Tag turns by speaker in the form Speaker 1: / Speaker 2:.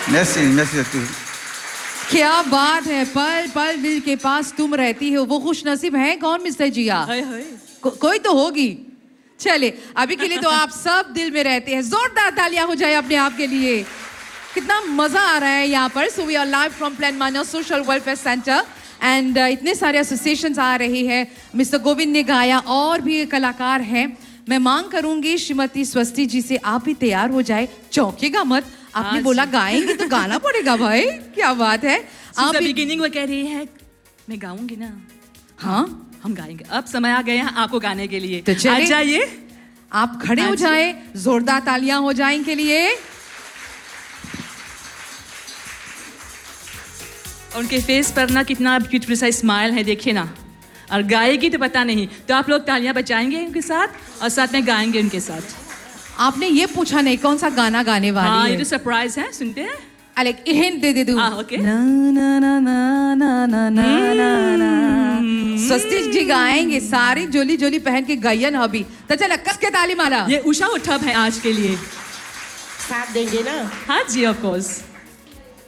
Speaker 1: Merci, merci à tous.
Speaker 2: क्या बात है, पल पल दिल के पास तुम रहती हो, वो खुश नसीब है कौन मिस्टर जिया? कोई तो होगी। चले, अभी के लिए तो आप सब दिल में रहते हैं। जोरदार तालियां हो जाए अपने आप के लिए। कितना मजा आ रहा है यहाँ पर। So we are live from plan Manav social welfare centre and इतने सारे एसोसिएशंस आ रहे हैं। मिस्टर गोविंद ने गाया, और भी कलाकार हैं। मैं मांग करूंगी श्रीमती स्वस्ति जी से, आप भी तैयार हो जाए, चौंकेगा मत। आपने बोला गाएंगे तो गाना पड़ेगा भाई। क्या बात है।
Speaker 3: आप बिगिनिंग में कह रही है मैं गाऊंगी ना।
Speaker 2: हाँ,
Speaker 3: हम गाएंगे। अब समय आ गया है आपको गाने के लिए।
Speaker 2: तो
Speaker 3: आ जाइए,
Speaker 2: आप खड़े हो जाए, जोरदार तालियां हो जाए इनके लिए।
Speaker 3: उनके फेस पर ना कितना ब्यूटीफुल सा स्माइल है, देखिए ना। और गाएगी तो पता नहीं, तो आप लोग तालियां बजाएंगे उनके साथ और साथ में गाएंगे उनके साथ।
Speaker 2: आपने ये पूछा नहीं कौन सा गाना गाने वाली
Speaker 3: हाँ,
Speaker 2: है?
Speaker 3: ये तो सरप्राइज है, सुनते हैं।
Speaker 2: अलेक हिंट दे दूं।
Speaker 3: ओके।
Speaker 2: ना ना ना ना ना ना ना ना। स्वस्ति जी गाएंगे, सारी जोली जोली पहन के गायन हबी। तो चल कस के ताली मारा।
Speaker 3: ये उषा उत्थप है आज के लिए।
Speaker 4: साथ देंगे ना?
Speaker 3: हाँ जी, ऑफ कोर्स।